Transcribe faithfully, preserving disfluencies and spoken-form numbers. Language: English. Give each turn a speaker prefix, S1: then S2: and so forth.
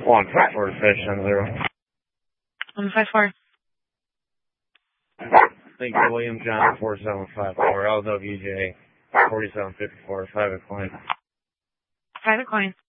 S1: One five four fish on zero.
S2: One five four.
S1: Thank you, William John four seven five four L W J forty seven fifty four five a coin.
S2: Five a coin.